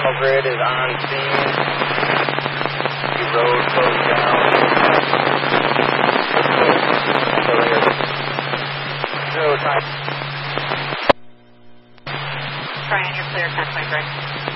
National Grid is on scene. The road closed down. Zero time. Brian, you're clear, 10.3.